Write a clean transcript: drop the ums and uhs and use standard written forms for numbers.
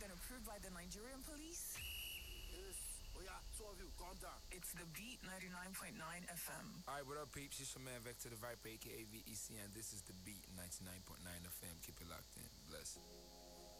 been approved by the Nigerian police? Yes. Oh yeah, two of you, calm down. It's the Beat 99.9 FM. Alright, what up, peeps? It's your man Vector the Viper, aka VEC, and this is the Beat 99.9 FM. Keep it locked in. Bless.